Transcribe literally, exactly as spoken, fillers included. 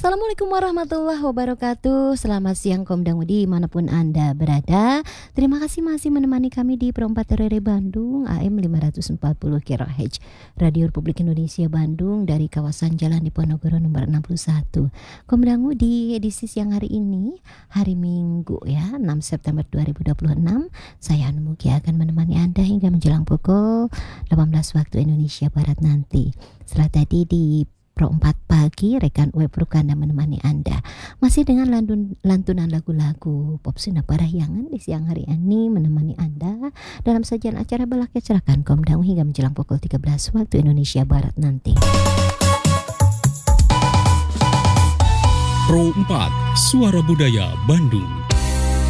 Assalamualaikum warahmatullahi wabarakatuh. Selamat siang Komdang dimanapun Anda berada. Terima kasih masih menemani kami di Pro empat R R Bandung A M lima ratus empat puluh kHz Radio Republik Indonesia Bandung dari kawasan Jalan Diponegoro nomor enam puluh satu. Komdang di edisi siang hari ini, hari Minggu ya, enam September dua ribu dua puluh enam. Saya Anu Mugia akan menemani Anda hingga menjelang pukul delapan belas waktu Indonesia Barat nanti. Setelah tadi di Pro empat pagi, rekan web Rukana menemani Anda masih dengan lantun, lantunan lagu-lagu pop Sunda Parahyangan di siang hari ini menemani Anda dalam sajian acara Balak Kecerakan Komdang hingga menjelang pukul tiga belas waktu Indonesia Barat nanti. Pro empat, Suara Budaya Bandung.